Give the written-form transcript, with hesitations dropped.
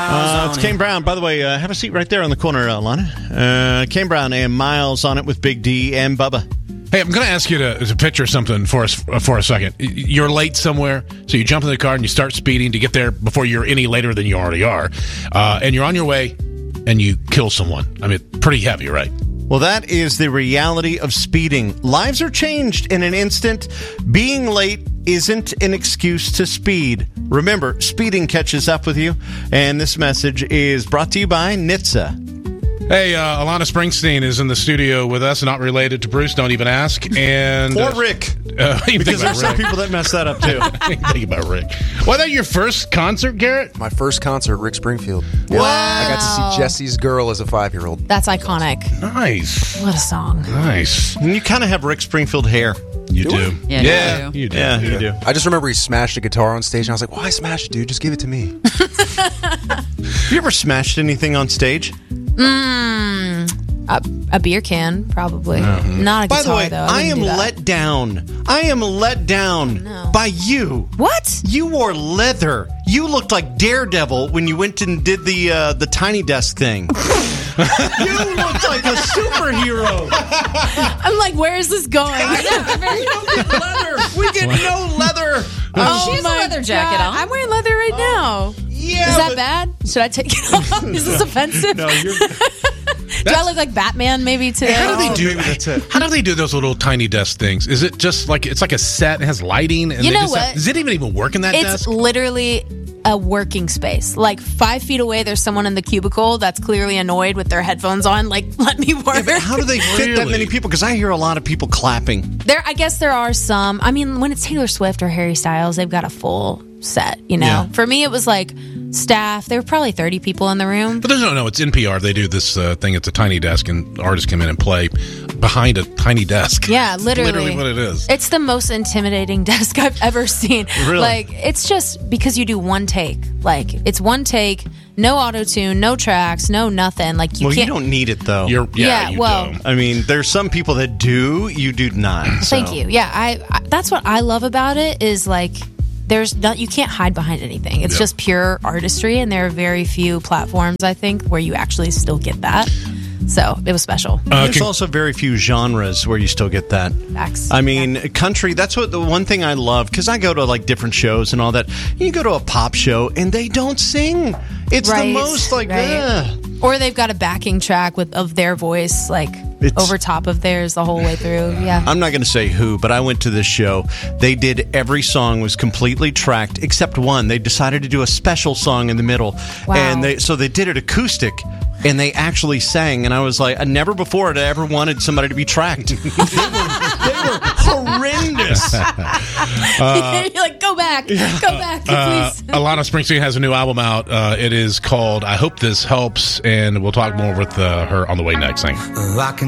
It's Kane Brown. By the way, have a seat right there on the corner, Lana. Kane Brown and Miles on it with Big D and Bubba. Hey, I'm going to ask you to picture something for us for a second. You're late somewhere, so you jump in the car and you start speeding to get there before you're any later than you already are. And you're on your way, and you kill someone. I mean, pretty heavy, right? Well, that is the reality of speeding. Lives are changed in an instant. Being late isn't an excuse to speed. Remember, speeding catches up with you. And this message is brought to you by NHTSA. Hey, Alana Springsteen is in the studio with us, not related to Bruce, don't even ask. And Or Rick. Because there's some people that mess that up, too. Think about Rick. Was that your first concert, Garrett? My first concert, Rick Springfield. Yeah. Wow. I got to see Jesse's Girl as a 5-year-old. That's iconic. Nice. What a song. Nice. And you kind of have Rick Springfield hair. You do. Yeah, you do. Yeah, you do. I just remember he smashed a guitar on stage, and I was like, why smash it, dude? Just give it to me. Have you ever smashed anything on stage? A beer can, probably. Not a guitar, By the way, though. I am wouldn't do that. let down. I am let down by you. What? You wore leather. You looked like Daredevil when you went and did the tiny desk thing. You looked like a superhero. I'm like, where is this going? We don't get leather. We get no leather. Oh, She has a my leather jacket God. on. I'm wearing leather right now. Yeah, Is that but- bad? Should I take it off? Is this offensive? No, you're. Do I look like Batman maybe today? How do they do? maybe that's it. How do they do those little tiny desk things? Is it just like it's like a set? It has lighting. And You they know just what? does it even work in that It's desk? literally a working space. Like 5 feet away, there's someone in the cubicle that's clearly annoyed with their headphones on. Like, let me work. But how do they fit that Really? many people? Because I hear a lot of people clapping. I guess there are some. I mean, when it's Taylor Swift or Harry Styles, they've got a full set, you know? Yeah. For me, it was like staff. There were probably 30 people in the room. But no, it's NPR. They do this thing. It's a tiny desk, and artists come in and play behind a tiny desk. Yeah, literally. Literally what it is. It's the most intimidating desk I've ever seen. Really? Like, it's just because you do one take. Like, it's one take, no auto-tune, no tracks, no nothing. Like, you Well, can't. you don't need it though. You well, don't. I mean, there's some people that do. You do not. Thank you. Yeah, I that's what I love about it is like you can't hide behind anything. It's Yep. just pure artistry, and there are very few platforms I think where you actually still get that. So it was special. There's also very few genres where you still get that. Facts. I mean, country, that's what the one thing I love, because I go to like different shows and all that. You go to a pop show and they don't sing. It's Right, the most like, right. Or they've got a backing track of their voice, like over top of theirs the whole way through. Yeah. I'm not going to say who, but I went to this show. They did every song was completely tracked except one. They decided to do a special song in the middle. Wow. And they did it acoustic. And they actually sang, and I was like, I never before had I ever wanted somebody to be tracked. they were horrendous. You're like, go back, please. Alana Springsteen has a new album out. It is called I Hope This Helps, and we'll talk more with her on the way next. Thanks. I can